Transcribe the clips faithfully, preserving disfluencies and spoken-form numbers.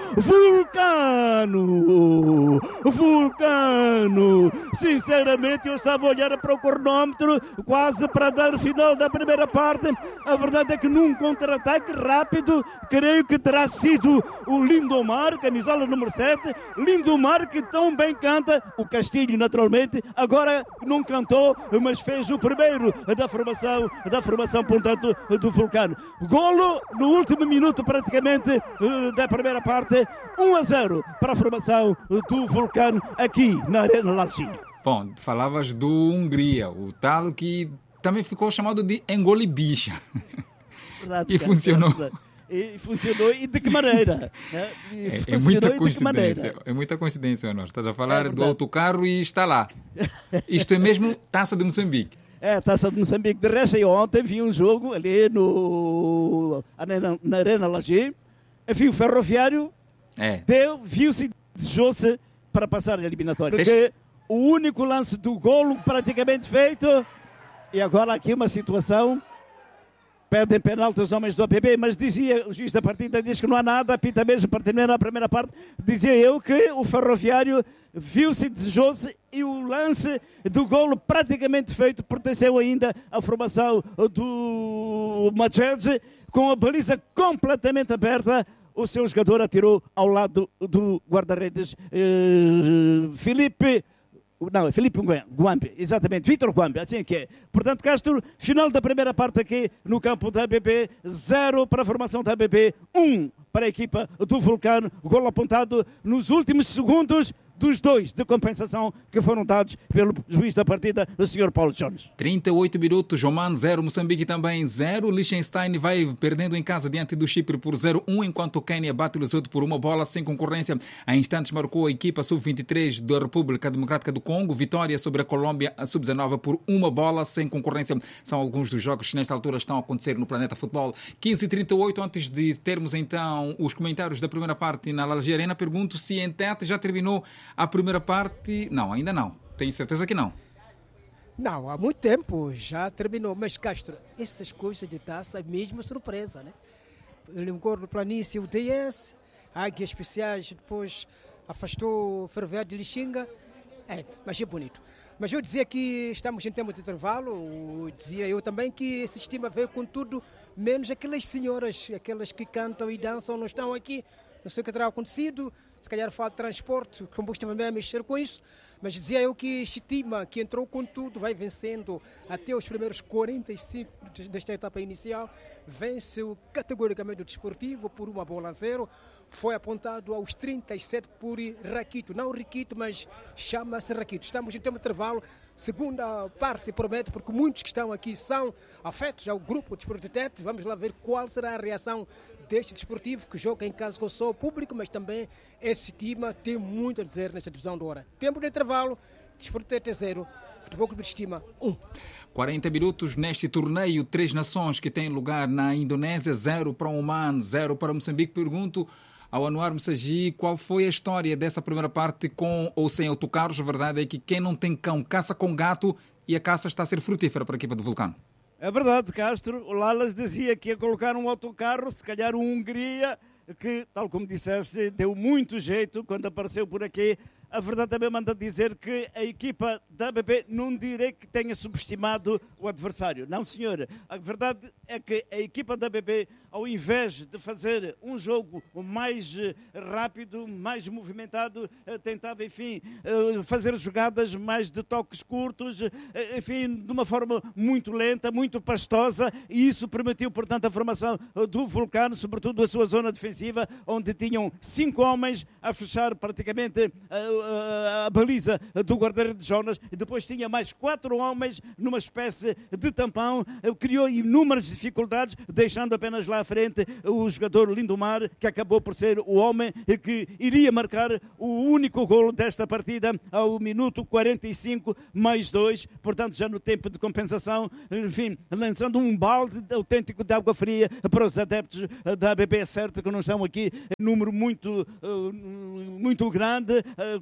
Vulcano! Vulcano! Sinceramente, eu estava a olhar para o cronómetro quase para dar o final da primeira parte. A verdade é que num contra-ataque rápido, creio que terá sido o Lindomar, camisola número sete. Lindomar que tão bem canta. O Castilho, naturalmente, agora não cantou, mas fez o primeiro da formação, da formação, portanto, do Vulcano. Golo no último minuto, praticamente, da primeira parte. um a zero para a formação do Vulcano aqui na Arena Lalchinho. Bom, falavas do Hungria, o tal que também ficou chamado de engolibicha. Verdade, e cara, funcionou. E funcionou e de que maneira? Né? E É, funcionou é muita e de que coincidência. maneira? É muita coincidência, Honor. Estás a falar É do autocarro e está lá. Isto é mesmo Taça de Moçambique. É, Taça de Moçambique. De resto, eu ontem vi um jogo ali no, na, na Arena Laje. Vi o Ferroviário. É. Deu, viu-se, desejou-se para passar a eliminatória. Deixa... Porque o único lance do golo praticamente feito. E agora aqui uma situação. Perdem penalti os homens do A P B, mas dizia, o juiz da partida diz que não há nada, apita mesmo para terminar a primeira parte. Dizia eu que o Ferroviário viu-se, desejou-se e o lance do golo praticamente feito pertenceu ainda à formação do Machete, com a baliza completamente aberta. O seu jogador atirou ao lado do guarda-redes eh, Felipe. Não, é Felipe Guambe, exatamente, Vítor Guambe, assim que é. Portanto, Castro, final da primeira parte aqui no campo da A B B, zero para a formação da A B B, um para a equipa do Vulcano, golo apontado nos últimos segundos dos dois de compensação que foram dados pelo juiz da partida, o senhor Paulo Jones. trinta e oito minutos, Oman zero, Moçambique também zero, Liechtenstein vai perdendo em casa diante do Chipre por zero a um, enquanto o Quênia bate o Lesotho por uma bola sem concorrência. Há instantes marcou a equipa sub vinte e três da República Democrática do Congo, vitória sobre a Colômbia, a sub dezanove por uma bola sem concorrência. São alguns dos jogos que nesta altura estão a acontecer no Planeta Futebol. quinze e trinta e oito, antes de termos então os comentários da primeira parte na Lalage Arena, pergunto se em Tete já terminou a primeira parte. Não, ainda não. Tenho certeza que não. Não, há muito tempo já terminou. Mas, Castro, essas coisas de taça é mesmo surpresa, né? Eu lembro do Planície, o D S, Águias Especiais, depois afastou o Ferroviário de Lixinga. É, mas é bonito. Mas eu dizia que estamos em tempo de intervalo, dizia eu também que esse sistema veio com tudo, menos aquelas senhoras, aquelas que cantam e dançam, não estão aqui. Não sei o que terá acontecido, se calhar falta de transporte, o combustível também a mexer com isso, mas dizia eu que estima que entrou com tudo, vai vencendo até os primeiros quarenta e cinco minutos desta etapa inicial, venceu categoricamente o Desportivo por uma bola a zero, foi apontado aos trinta e sete por Raquito, não Riquito, mas chama-se Raquito. Estamos em tempo de intervalo, segunda parte promete, porque muitos que estão aqui são afetos ao grupo Desportivo de Tete. Vamos lá ver qual será a reação deste Desportivo, que joga em casa com só o público, mas também esse time tem muito a dizer nesta divisão de hora. Tempo de intervalo, Desportivo de Tete zero, Futebol Clube de Estima um. quarenta minutos neste torneio Três Nações que tem lugar na Indonésia, zero para o Oman, zero para Moçambique. Pergunto ao Anuar Messagi qual foi a história dessa primeira parte com ou sem autocarros. A verdade é que quem não tem cão caça com gato e a caça está a ser frutífera para a equipa do Vulcano. É verdade, Castro. O Lalas dizia que ia colocar um autocarro, se calhar o Hungria, que, tal como disseste, deu muito jeito quando apareceu por aqui. A verdade também manda dizer que a equipa da A B B não direi que tenha subestimado o adversário. Não, senhor. A verdade é que a equipa da A B B, ao invés de fazer um jogo mais rápido, mais movimentado, tentava, enfim, fazer jogadas mais de toques curtos, enfim, de uma forma muito lenta, muito pastosa, e isso permitiu, portanto, a formação do Vulcano, sobretudo a sua zona defensiva, onde tinham cinco homens a fechar praticamente a a, a baliza do guarda-redes Jonas, e depois tinha mais quatro homens numa espécie de tampão, criou inúmeras dificuldades, deixando apenas lá à frente o jogador Lindomar, que acabou por ser o homem que iria marcar o único golo desta partida ao minuto quarenta e cinco mais dois, portanto já no tempo de compensação, enfim, lançando um balde autêntico de água fria para os adeptos da A B B. É certo que não são aqui número muito, muito grande,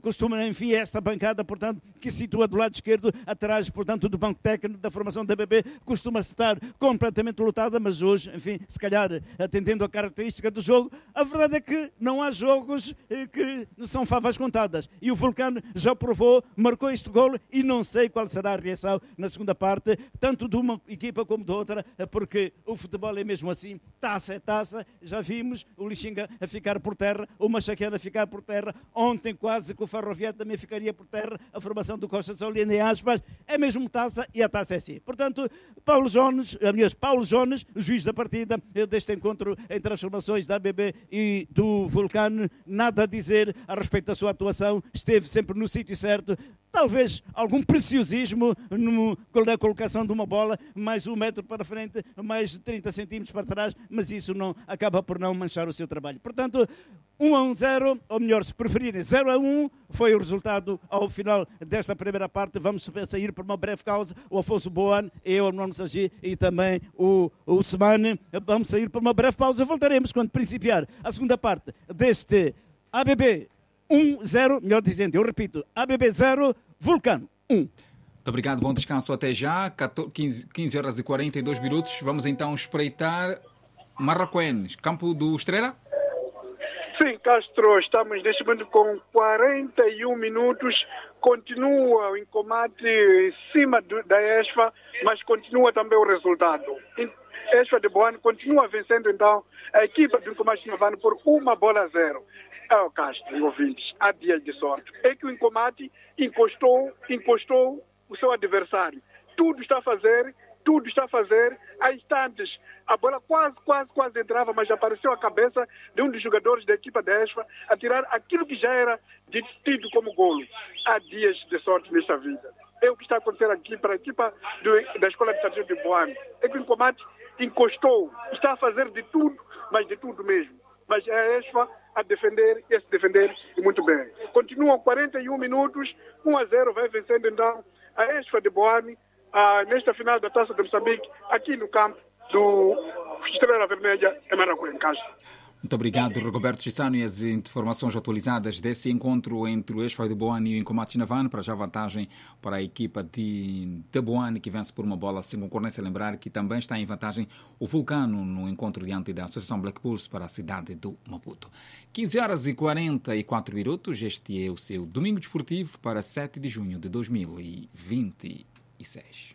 costuma, enfim, esta bancada, portanto, que se situa do lado esquerdo, atrás, portanto, do banco técnico da formação da A B B, costuma estar completamente lotada, mas hoje, enfim, se calhar, atendendo a característica do jogo, a verdade é que não há jogos eh, que são favas contadas. E o Vulcano já provou, marcou este golo e não sei qual será a reação na segunda parte, tanto de uma equipa como de outra, porque o futebol é mesmo assim, taça é taça, já vimos o Lixinga a ficar por terra, o Machaquena a ficar por terra, ontem quase que o Ferroviário também ficaria por terra, a formação do Costa de Sol e em aspas, é mesmo taça e a taça é assim. Portanto, Paulo Jones, aliás, Paulo Jones, o juiz da partida deste encontro entre as formações da A B B e do Vulcano, nada a dizer a respeito da sua atuação, esteve sempre no sítio certo, talvez algum preciosismo no, na colocação de uma bola, mais um metro para frente, mais trinta centímetros para trás, mas isso não acaba por não manchar o seu trabalho. Portanto, um a zero, ou melhor, se preferirem, zero a um, foi o resultado ao final desta primeira parte. Vamos sair por uma breve pausa. O Afonso Boan, eu, o Nuno Sagi e também o, o Semane, vamos sair por uma breve pausa. Voltaremos quando principiar a segunda parte deste A B B um zero, melhor dizendo, eu repito, A B B zero, Vulcano um. Muito obrigado, bom descanso até já. quinze horas e quarenta e dois minutos. Vamos então espreitar Marraquém, campo do Estrela. Sim, Castro, estamos neste momento com quarenta e um minutos, continua o encomate em cima do, da ESFA, mas continua também o resultado. ESFA de Boane continua vencendo então a equipa do Encomate Navano por uma bola a zero. É o Castro e ouvintes, há dias de sorte. É que o Encomate encostou, encostou o seu adversário. Tudo está a fazer, tudo está a fazer, há instantes. A bola quase, quase, quase entrava, mas apareceu a cabeça de um dos jogadores da equipa da ESFA a tirar aquilo que já era tido como golo. Há dias de sorte nesta vida. É o que está a acontecer aqui para a equipa do, da Escola de Sargento de Boane. É que o Encomate encostou, está a fazer de tudo, mas de tudo mesmo. Mas é a ESFA a defender e a se defender e muito bem. Continuam quarenta e um minutos, um a zero vai vencendo então a ESFA de Boane ah, nesta final da Taça de Moçambique, aqui no campo do Estrela Vermelha em Marraquém, Castro. Muito obrigado, Roberto Chissano, e as informações atualizadas desse encontro entre o ESFA de Boane e o Encomate Navano, para já vantagem para a equipa de, de Boane, que vence por uma bola sem concorrência. Lembrar que também está em vantagem o Vulcano no encontro diante da Associação Black Bulls para a cidade do Maputo. quinze horas e quarenta e quatro minutos, este é o seu Domingo Desportivo para sete de junho de dois mil e vinte e seis.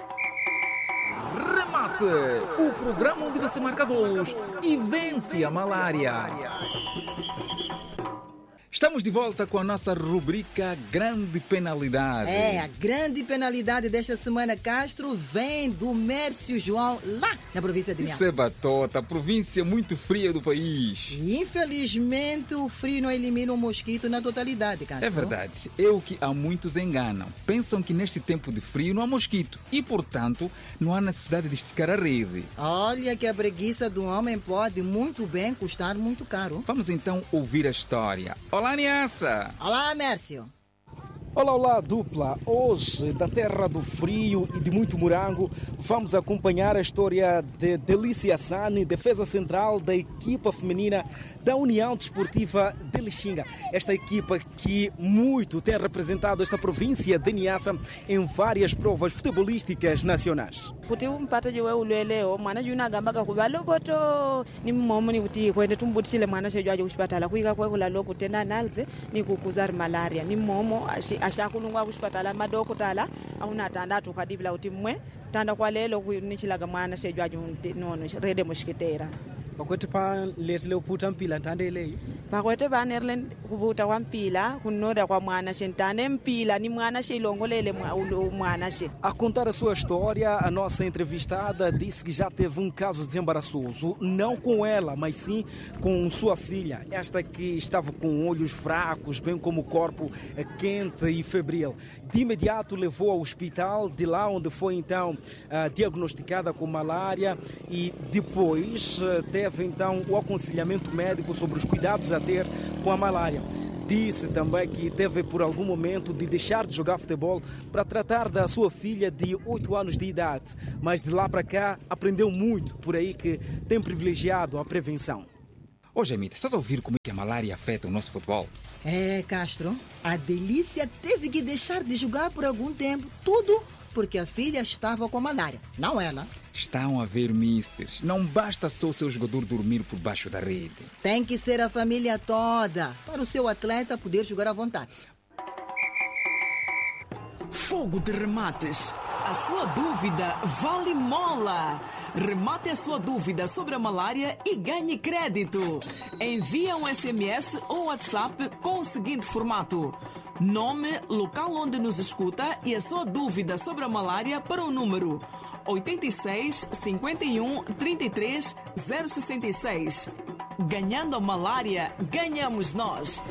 Remate! O programa onde você marca golos e vence a malária. Estamos de volta com a nossa rubrica Grande Penalidade. É, a grande penalidade desta semana, Castro, vem do Mércio João, lá na província de Niassa. Isso é Batota, província muito fria do país. E, infelizmente, o frio não elimina o mosquito na totalidade, Castro. É verdade. É o que há muitos enganam. Pensam que neste tempo de frio não há mosquito e, portanto, não há necessidade de esticar a rede. Olha que a preguiça do homem pode muito bem custar muito caro. Vamos então ouvir a história. Olá, Niassa! Olá, Mércio! Olá, olá, dupla! Hoje, da terra do frio e de muito morango, vamos acompanhar a história de Delícia Sani, defesa central da equipa feminina da União Desportiva de Lixinga. Esta equipa que muito tem representado esta província de Niassa em várias provas futebolísticas nacionais. Kuti umpata je wewe ulweleo mwana juna gamba kakuba loboto ni mmomo ni kuti kwende tumbutishile mwana shejwaje kushipatala kuika kwe kula loku tena analze ni kukuzari malaria ni mmomo ashakulungwa kushipatala madokotala auna tandatu kadibla uti mmwe tanda kwa lelo kunichilaga mwana shejwaje nono rede mushikitera Pakwete pa letile uputa mpila ntande eleyi. Pakwete pa nerle kuputa kwa mpila kunoda kwa mwana she ntande mpila ni mwana she ilongolele mwana she. A contar a sua história, a nossa entrevistada disse que já teve um caso desembaraçoso, não com ela, mas sim com sua filha. Esta que estava com olhos fracos, bem como o corpo quente e febril. De imediato levou ao hospital, de lá onde foi então uh, diagnosticada com malária e depois uh, teve Teve então o aconselhamento médico sobre os cuidados a ter com a malária. Disse também que teve por algum momento de deixar de jogar futebol para tratar da sua filha de oito anos de idade. Mas de lá para cá aprendeu muito, por aí que tem privilegiado a prevenção. Ô, Jamita, estás a ouvir como é que a malária afeta o nosso futebol? É, Castro, a Delícia teve que deixar de jogar por algum tempo. Tudo porque a filha estava com malária, não ela. Estão a ver misses. Não basta só o seu jogador dormir por baixo da rede. Tem que ser a família toda para o seu atleta poder jogar à vontade. Fogo de Remates. A sua dúvida vale mola. Remate a sua dúvida sobre a malária e ganhe crédito. Envie um S M S ou WhatsApp com o seguinte formato: nome, local onde nos escuta e a sua dúvida sobre a malária para o número oito seis, cinco um, três três, zero seis seis. Ganhando a malária, ganhamos nós.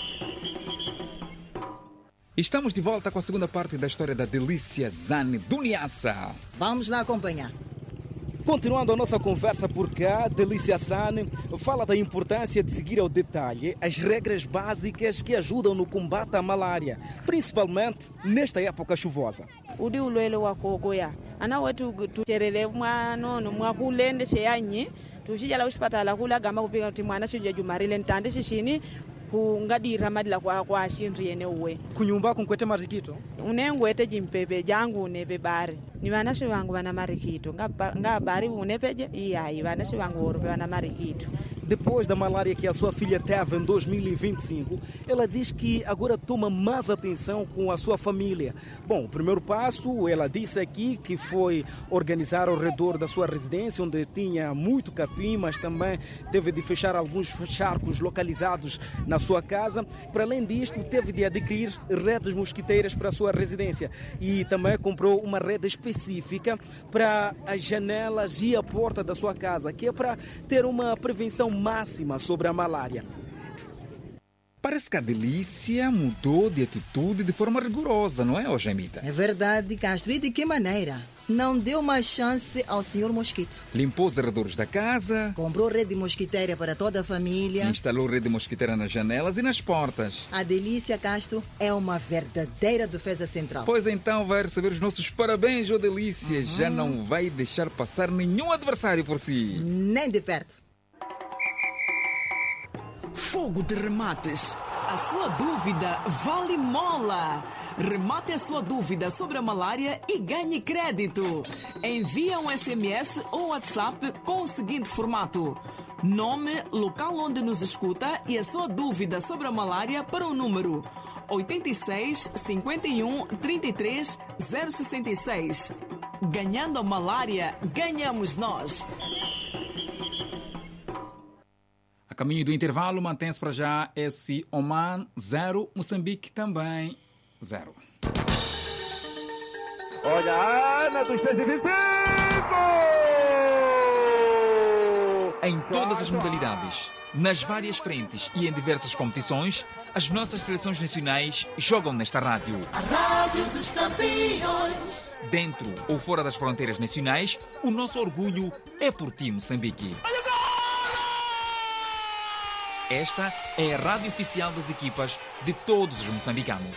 Estamos de volta com a segunda parte da história da Delícia Zane do Niassa. Vamos lá acompanhar. Continuando a nossa conversa por cá, Delícia Sane fala da importância de seguir ao detalhe as regras básicas que ajudam no combate à malária, principalmente nesta época chuvosa. Udi ulwele wako goya. Ana wetu tucherele mwana no mwakulende sheyanyi. Tushijala ushipatala kula gamba kupika kuti mwana shije jumarile ntande shishini kungadira madila kwa kwa shinriene uwe. Kunyumba kunkwete marikito. Unengwete jimpepe jangu nepe bari. Ni wanashi wangu wana marikito. Nga, nga bari unepeje iai wanashi wangu orupe wana marikito. Depois da malária que a sua filha teve em dois mil e vinte e cinco, ela diz que agora toma mais atenção com a sua família. Bom, o primeiro passo, ela disse aqui que foi organizar ao redor da sua residência, onde tinha muito capim, mas também teve de fechar alguns charcos localizados na sua casa. Para além disto, teve de adquirir redes mosquiteiras para a sua residência e também comprou uma rede específica para as janelas e a porta da sua casa, que é para ter uma prevenção máxima sobre a malária. Parece que a Delícia mudou de atitude de forma rigorosa, não é, ô Jamita? É verdade, Castro. E de que maneira? Não deu mais chance ao senhor Mosquito. Limpou os arredores da casa. Comprou rede mosquiteira para toda a família. Instalou rede mosquiteira nas janelas e nas portas. A Delícia, Castro, é uma verdadeira defesa central. Pois então vai receber os nossos parabéns, ô Delícia. Uhum. Já não vai deixar passar nenhum adversário por si. Nem de perto. Fogo de Remates. A sua dúvida vale mola. Remate a sua dúvida sobre a malária e ganhe crédito. Envie um S M S ou WhatsApp com o seguinte formato: nome, local onde nos escuta e a sua dúvida sobre a malária para o número oito seis, cinco um, três três, zero seis seis. Ganhando a malária, ganhamos nós. A caminho do intervalo, mantém-se para já esse Oman zero, Moçambique também zero. Olha, Ana dos cento e vinte e cinco! Em todas as modalidades, nas várias frentes e em diversas competições, as nossas seleções nacionais jogam nesta rádio. A Rádio dos Campeões. Dentro ou fora das fronteiras nacionais, o nosso orgulho é por ti, Moçambique. Esta é a rádio oficial das equipas de todos os moçambicanos.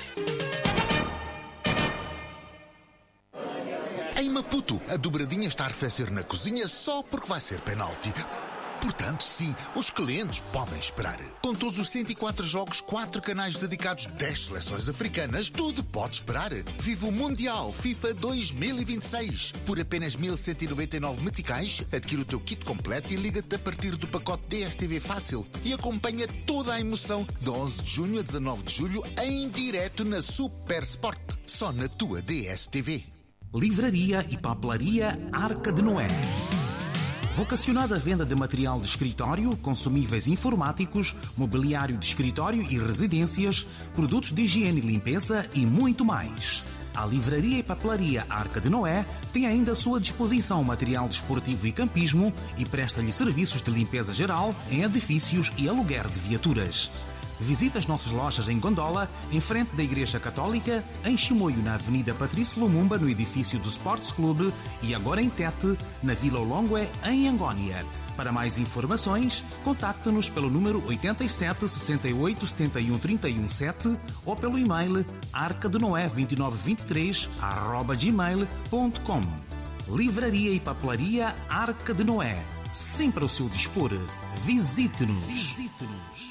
Em Maputo, a dobradinha está a arrefecer na cozinha só porque vai ser penalti. Portanto, sim, os clientes podem esperar. Com todos os cento e quatro jogos, quatro canais dedicados, dez seleções africanas, tudo pode esperar. Viva o Mundial FIFA dois mil e vinte e seis. Por apenas mil cento e noventa e nove meticais, adquire o teu kit completo e liga-te a partir do pacote D S T V Fácil e acompanha toda a emoção de onze de junho a dezanove de julho em direto na Super Sport. Só na tua D S T V. Livraria e papelaria Arca de Noé. Vocacionada à venda de material de escritório, consumíveis informáticos, mobiliário de escritório e residências, produtos de higiene e limpeza e muito mais. A Livraria e Papelaria Arca de Noé tem ainda à sua disposição material desportivo e campismo e presta-lhe serviços de limpeza geral em edifícios e aluguer de viaturas. Visite as nossas lojas em Gondola, em frente da Igreja Católica, em Chimoio, na Avenida Patrício Lumumba, no edifício do Sports Club, e agora em Tete, na Vila Olongue, em Angónia. Para mais informações, contacte-nos pelo número oito sete, sessenta e oito, setenta e um, trinta e um, sete ou pelo e-mail arcadenoé dois nove dois três arroba gmail ponto com. Livraria e Papelaria Arca de Noé, sempre ao seu dispor. Visite-nos. Visite-nos.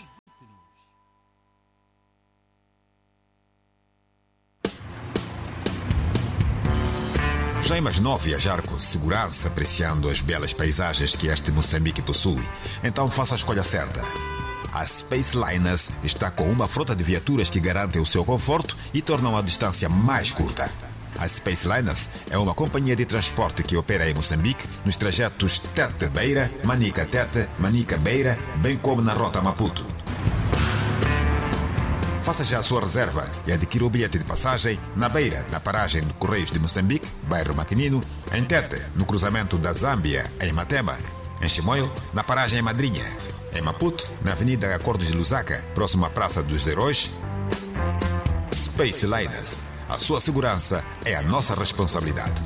Já imaginou viajar com segurança, apreciando as belas paisagens que este Moçambique possui? Então faça a escolha certa. A Space Liners está com uma frota de viaturas que garantem o seu conforto e tornam a distância mais curta. A Space Liners é uma companhia de transporte que opera em Moçambique nos trajetos Tete-Beira, Manica-Tete, Manica-Beira, bem como na rota Maputo. Faça já a sua reserva e adquira o bilhete de passagem na Beira, na paragem de Correios de Moçambique, bairro Maquinino, em Tete, no cruzamento da Zâmbia, em Matema, em Chimoio, na paragem em Madrinha, em Maputo, na Avenida Acordos de Lusaka, próximo à Praça dos Heróis. Space Liners. A sua segurança é a nossa responsabilidade.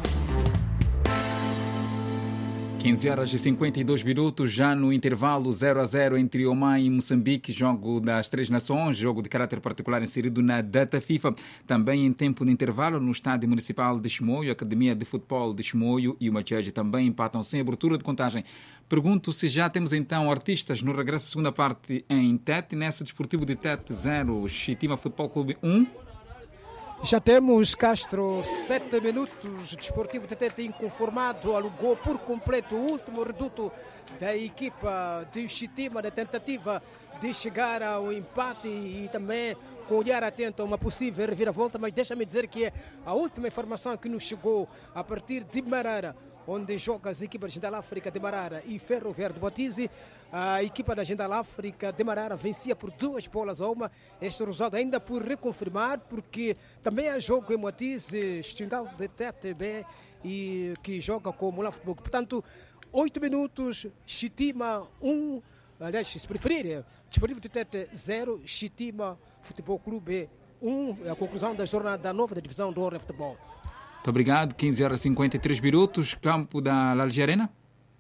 quinze horas e cinquenta e dois minutos, já no intervalo zero a zero entre Oman e Moçambique, jogo das Três Nações, jogo de caráter particular inserido na data FIFA. Também em tempo de intervalo no Estádio Municipal de Chimoio, a Academia de Futebol de Chimoio e o Macheji também empatam sem abertura de contagem. Pergunto se já temos então artistas no regresso da segunda parte em Tete, nessa Desportivo de Tete zero, Chitima Futebol Clube um. Já temos, Castro, sete minutos. Desportivo de Tete inconformado, alugou por completo o último reduto da equipa de Chitima na tentativa de chegar ao empate e também com olhar atento a uma possível reviravolta, mas deixa-me dizer que a última informação que nos chegou a partir de Marara, onde joga as equipas da África de Marara e Ferroviário de Botize, a equipa da Agenda África de Marara vencia por duas bolas a uma. Este resultado ainda por reconfirmar, porque também há jogo em Botize, Stendhal de Tete B, e que joga com o Mulan Futebol. Portanto, oito minutos, Chitima um, aliás, se preferir, Desportivo de Tete zero, Chitima Futebol Clube um, a conclusão da jornada nova da divisão do Honra Futebol. Muito obrigado. quinze horas e cinquenta e três minutos, campo da Lalji Arena.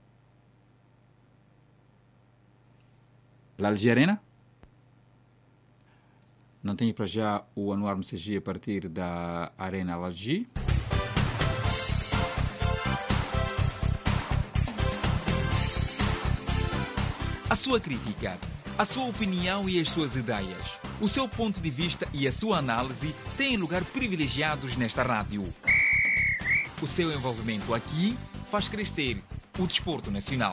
Lalji Arena. Não tenho para já o Anuar Messagi a partir da Arena Lalji. A sua crítica, a sua opinião e as suas ideias, o seu ponto de vista e a sua análise têm lugar privilegiados nesta rádio. O seu envolvimento aqui faz crescer o desporto nacional.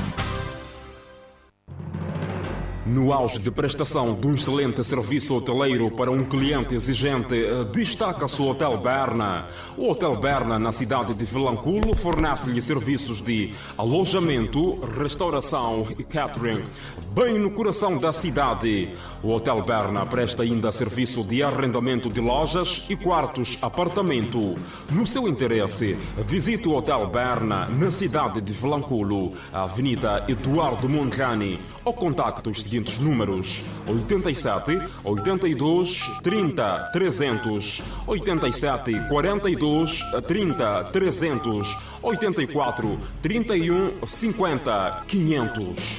No auge de prestação de um excelente serviço hoteleiro para um cliente exigente, destaca-se o Hotel Berna. O Hotel Berna, na cidade de Vilanculo, fornece-lhe serviços de alojamento, restauração e catering. Bem no coração da cidade, o Hotel Berna presta ainda serviço de arrendamento de lojas e quartos apartamento. No seu interesse, visite o Hotel Berna na cidade de Vilanculo, a Avenida Eduardo Mondlane, ou contacte os seguintes números: oitenta e sete, oitenta e dois, trinta, trezentos, oitenta e sete, quarenta e dois, trinta, trezentos, oitenta e quatro, trinta e um, cinquenta, quinhentos.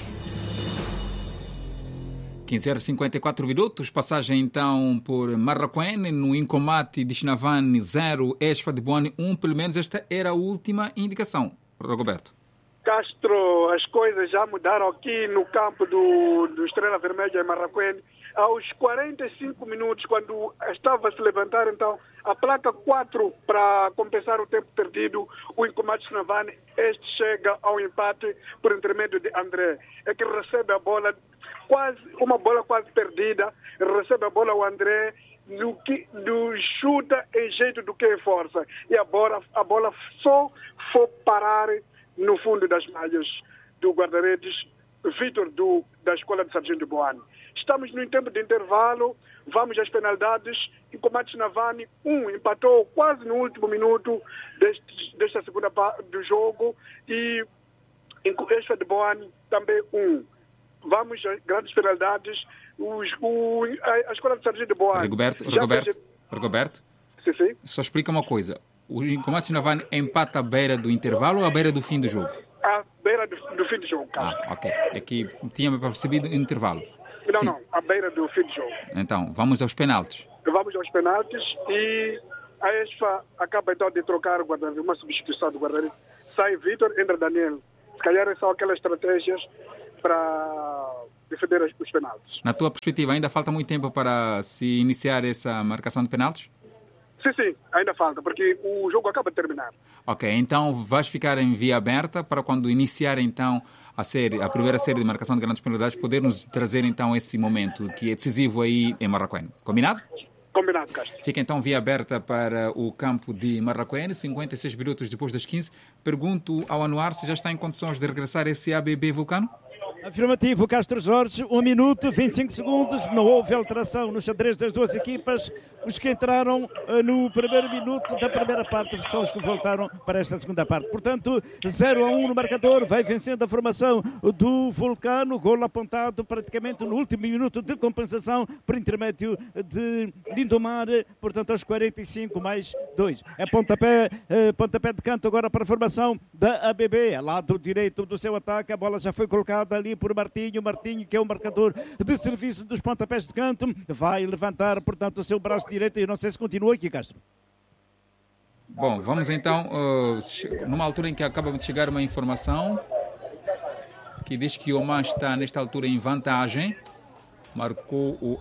quinze horas e cinquenta e quatro minutos, passagem então por Marraquém, no Incomate de Chinavani zero, Esfa de Boane um, pelo menos esta era a última indicação. Roberto. Castro, as coisas já mudaram aqui no campo do, do Estrela Vermelha em Marraquém. Aos quarenta e cinco minutos, quando estava a se levantar então a placa quatro para compensar o tempo perdido, o Incomate Chinavani, este chega ao empate por intermédio de André. É que recebe a bola, quase uma bola quase perdida, recebe a bola o André, do, que, do chuta em jeito do que é força. E a bola, a bola só foi parar no fundo das malhas do guarda-redes Vitor do, da Escola de Sargento Boane. Estamos no tempo de intervalo, vamos às penalidades. Incomate Chinavani um, empatou quase no último minuto deste, desta segunda parte do jogo, e Esfa de Boane também um. Vamos às grandes penalidades. Os, o, a, a Escola de Sargento Boane... Rigoberto, Rigoberto, fez... Rigoberto, sim, sim. Só explica uma coisa. O Incomate Chinavani empata à beira do intervalo ou à beira do fim do jogo? À beira do, do fim do jogo, cara. Ah, ok. É que tinha percebido o intervalo. Não, Sim. não, à beira do fim do jogo. Então, vamos aos penaltis. Vamos aos penaltis e a Esfa acaba então de trocar o guarda-redes, uma substituição do guarda-redes. Sai Vitor, entra Daniel. Se calhar são aquelas estratégias para defender os penaltis. Na tua perspectiva, ainda falta muito tempo para se iniciar essa marcação de penaltis? Sim, sim, ainda falta, porque o jogo acaba de terminar. Ok, então vais ficar em via aberta para quando iniciar então a série, a primeira série de marcação de grandes penalidades, poder nos trazer então esse momento que é decisivo aí em Marraquém. Combinado? Combinado, Castro. Fica então via aberta para o campo de Marraquém, cinquenta e seis minutos depois das quinze. Pergunto ao Anuar se já está em condições de regressar esse A B B Vulcano? Afirmativo, Castro Jorge, um minuto, vinte e cinco segundos, não houve alteração no xadrez das duas equipas. Os que entraram uh, no primeiro minuto da primeira parte são os que voltaram para esta segunda parte. Portanto, zero a um no marcador, vai vencendo a formação do Vulcano, golo apontado praticamente no último minuto de compensação por intermédio de Lindomar, portanto aos quarenta e cinco mais dois. É pontapé, uh, pontapé de canto agora para a formação da A B B, lado direito do seu ataque, a bola já foi colocada ali por Martinho, Martinho que é o marcador de serviço dos pontapés de canto, vai levantar, portanto, o seu braço direito e não sei se continua aqui, Castro. Bom, vamos então, uh, numa altura em que acaba de chegar uma informação que diz que o Oman está nesta altura em vantagem, marcou o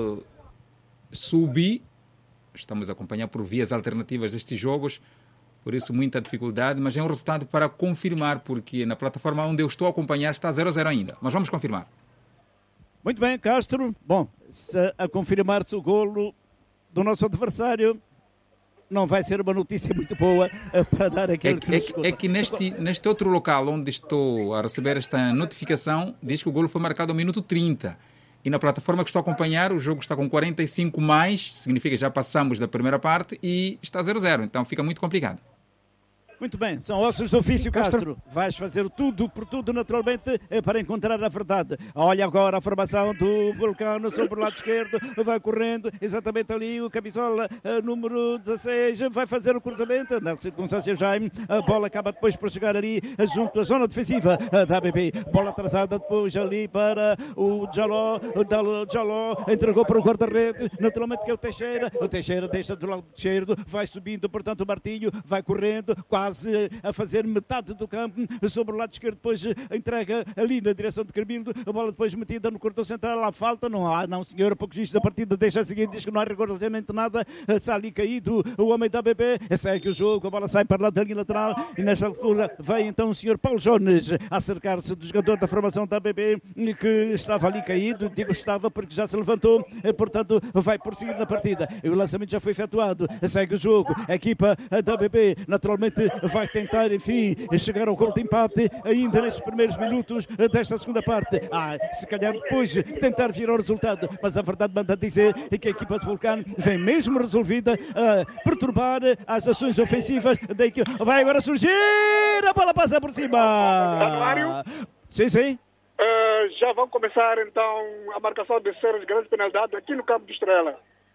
Al-Subi, estamos a acompanhar por vias alternativas destes jogos, por isso muita dificuldade, mas é um resultado para confirmar, porque na plataforma onde eu estou a acompanhar está zero a zero ainda, mas vamos confirmar. Muito bem, Castro. Bom, se a confirmar-se o golo do nosso adversário, não vai ser uma notícia muito boa uh, para dar aquele... É que, é que, é que neste, neste outro local onde estou a receber esta notificação, diz que o golo foi marcado ao minuto trinta. E na plataforma que estou a acompanhar, o jogo está com quarenta e cinco mais, significa que já passamos da primeira parte e está zero a zero, então fica muito complicado. Muito bem, são ossos do ofício, Castro. Vais fazer tudo por tudo, naturalmente, para encontrar a verdade. Olha agora a formação do Vulcano sobre o lado esquerdo, vai correndo, exatamente ali o camisola uh, número dezasseis, vai fazer o cruzamento, na circunstância Jaime, a bola acaba depois por chegar ali junto à zona defensiva uh, da A B B. Bola atrasada depois ali para o Jaló, o Jaló entregou para o guarda-redes, naturalmente que é o Teixeira, o Teixeira deixa do lado esquerdo, vai subindo, portanto o Martinho vai correndo, quase a fazer metade do campo sobre o lado esquerdo, depois entrega ali na direção de Carmildo, a bola depois metida no corredor central, lá falta, não há, não senhor, poucos vistos da partida, deixa a seguir, diz que não há rigorosamente nada, está ali caído o homem da A B B, segue o jogo, a bola sai para lá da linha lateral e nesta altura vem então o senhor Paulo Jones a acercar-se do jogador da formação da A B B que estava ali caído, digo estava porque já se levantou, portanto vai prosseguir na partida, e o lançamento já foi efetuado, segue o jogo, a equipa da A B B naturalmente vai tentar, enfim, chegar ao gol de empate ainda nestes primeiros minutos desta segunda parte. Ah, se calhar depois tentar virar o resultado, mas a verdade manda dizer que a equipa de Vulcano vem mesmo resolvida a perturbar as ações ofensivas da equipa. Vai agora surgir, a bola passa por cima. Mário? Sim, sim. Uh, já vão começar então a marcação de séries de grandes penalidades aqui no campo do Estrela.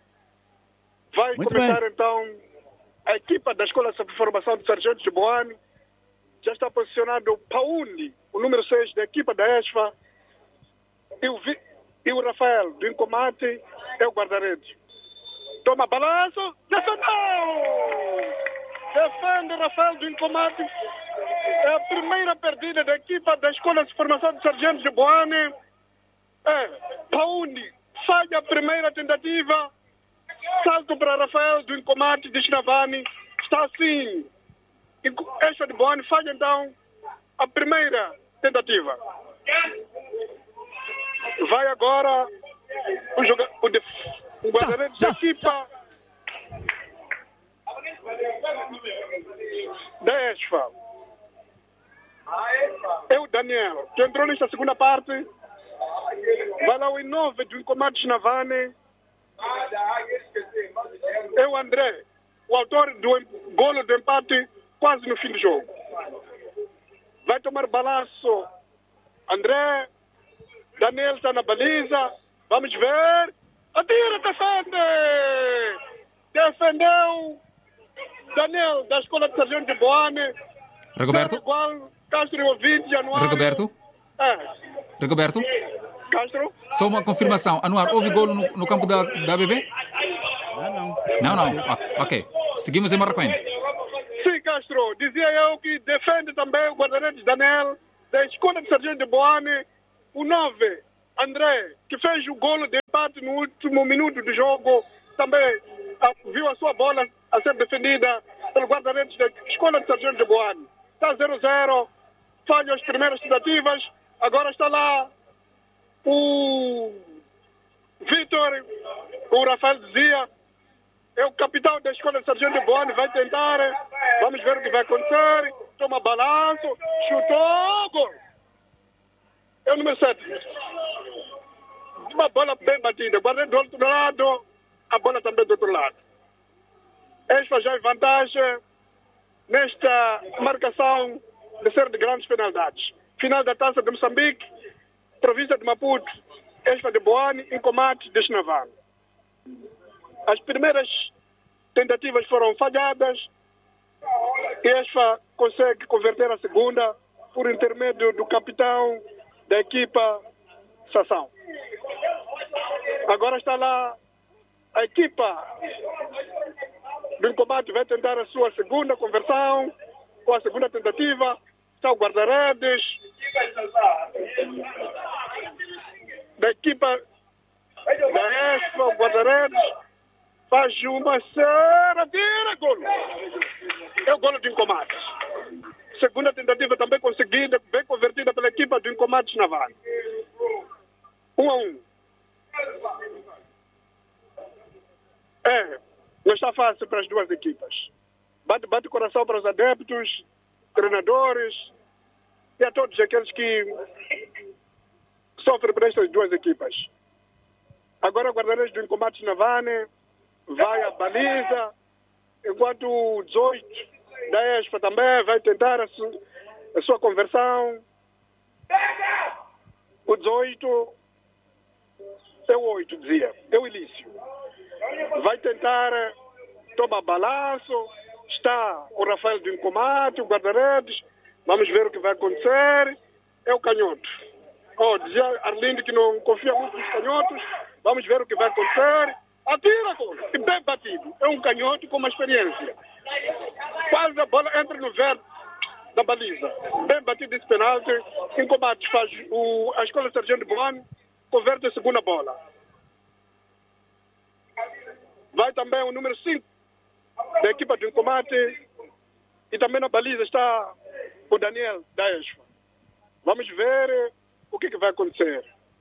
Vai Muito começar bem. então a equipa da Escola de Formação de Sargento de Boane. Já está posicionado o Paundi, o número seis da equipa da ESFA, e o, Vi, e o Rafael do Incomate é o guarda-redes. Toma balanço, defendeu! Defende o Rafael do Incomate. É a primeira perdida da equipa da Escola de Formação de Sargento de Boane. É, Paundi falha a primeira tentativa. Salto para Rafael do Incomate de Chinavani. Está assim. Esta de Boane falha então a primeira tentativa. Vai agora o, joga, o, def, o guarda-redes da equipa da ESFA. É o Daniel, que entrou nesta segunda parte. Vai lá o Inove do Incomate Chinavani. É o André, o autor do golo do empate quase no fim do jogo. Vai tomar balanço André, Daniel está na baliza, vamos ver, atira, defende, defendeu Daniel da Escola de Sargento de Boane. Rigoberto? Igual, Castro e ouvinte, Januário. Rigoberto? É. Rigoberto? Castro? Só uma confirmação. Anuar, houve golo no, no campo da, da A B B? Não, não. Não, não. Ah, ok. Seguimos em Marraquém. Sim, Castro. Dizia eu que defende também o guarda-redes Daniel, da Escola de Sargento de Boane. o nove, André, que fez o golo de empate no último minuto do jogo, também ah, viu a sua bola a ser defendida pelo guarda-redes da Escola de Sargento de Boane. Está zero a zero, falha as primeiras tentativas, agora está lá o Vitor, o Rafael dizia, é o capitão da Escola de Sargento de Boane, vai tentar, vamos ver o que vai acontecer, toma balanço, chutou, gol. É o número sete. Uma bola bem batida, guarda do outro lado, a bola também do outro lado. Esta já é vantagem nesta marcação de ser de grandes penalidades. Final da Taça de Moçambique, província de Maputo, Esfa de Boane, em combate de Chinavano. As primeiras tentativas foram falhadas e Esfa consegue converter a segunda por intermédio do capitão da equipa Sassão. Agora está lá a equipa do combate, vai tentar a sua segunda conversão, ou a segunda tentativa. Está o guarda-redes da equipa da Esfa, o guarda-redes faz uma cera, tira golo. É o golo do Incomates. Segunda tentativa também conseguida, bem convertida pela equipa do Incomates Naval. Um a um. É, não está fácil para as duas equipas. Bate, bate coração para os adeptos, treinadores e a todos aqueles que sofrem por estas duas equipas. Agora o guarda-redes do Incomates Navane vai à baliza, enquanto o dezoito da Esfa também vai tentar a, su a sua conversão. O dezoito é o oito, dizia, é o Ilício. Vai tentar, toma balanço, está o Rafael do Incomate, o guarda-redes, vamos ver o que vai acontecer. É o canhoto. Oh, dizia Arlindo que não confia muito nos canhotos, vamos ver o que vai acontecer. Atira, gol, e bem batido. É um canhoto com uma experiência. Quase a bola entra no verde da baliza. Bem batido esse penalti. Em combate faz o, a Escola Sargento de Boane, converte a segunda bola. Vai também o número cinco da equipa do combate. E também na baliza está o Daniel da Esfa. Vamos ver o que, que vai acontecer.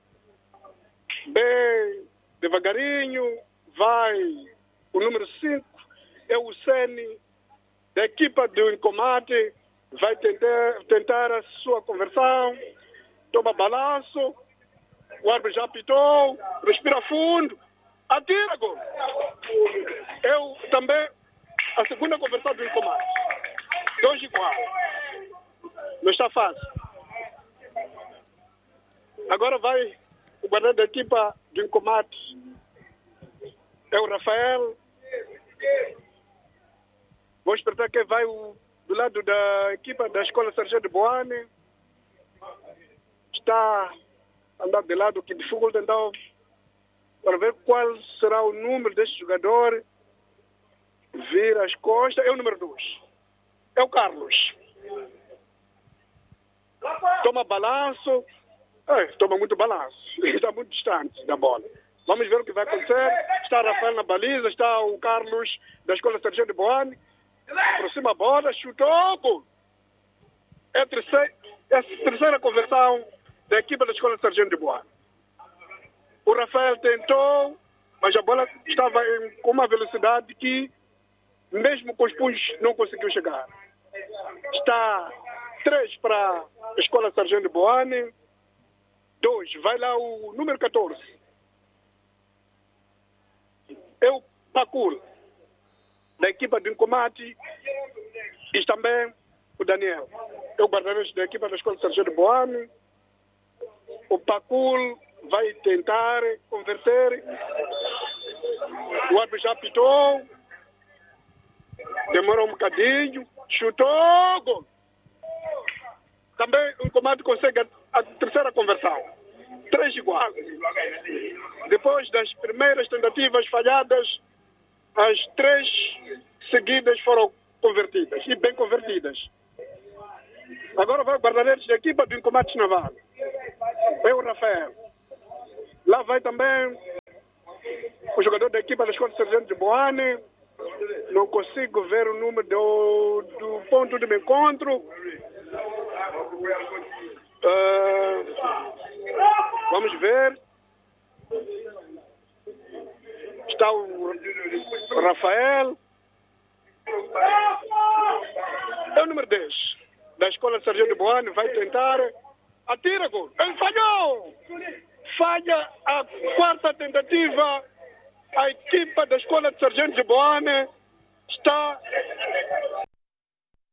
Bem devagarinho vai o número cinco, é o Sene da equipa do Incomate, vai tentar, tentar a sua conversão, toma balanço, o árbitro já apitou, respira fundo, atira, gol. Eu também, a segunda conversão do Incomate, dois igual, não está fácil. Agora vai o guarda da equipa do Incomate, é o Rafael. Vou esperar que vai o, do lado da equipa da Escola Sargento de Boane. Está andando de lado, que dificulta então para ver qual será o número deste jogador. Vira as costas, é o número dois. É o Carlos. Toma balanço. É, toma muito balanço. Está muito distante da bola. Vamos ver o que vai acontecer. Está o Rafael na baliza, está o Carlos da Escola Sargento de Boane. Aproxima a bola, chutou, gol. É a terceira, é a terceira conversão da equipa da Escola Sargento de Boane. O Rafael tentou, mas a bola estava em, com uma velocidade que, mesmo com os punhos, não conseguiu chegar. Está três para a Escola Sargento de Boane. Dois, vai lá o número catorze. É o Pacul, da equipa do Incomate, e também o Daniel. É o guarda-redes da equipa da Escola Sargento de Boane. O Pacul vai tentar converter. O árbitro já apitou. Demorou um bocadinho. Chutou, gol. Também o Incomate consegue a, a terceira conversão. Três igual. Depois das primeiras tentativas falhadas, as três seguidas foram convertidas, e bem convertidas. Agora vai o guarda-redes da equipa do Incomate Naval. É o Rafael. Lá vai também o jogador da equipa da Escola Sargento de Boane. Não consigo ver o número do, do ponto de encontro. Uh, vamos ver. Está o Rafael. É o número dez da Escola Sargento de Boane. Vai tentar. Atira, gol. Ele falhou. Falha a quarta tentativa. A equipa da Escola de Sargento de Boane está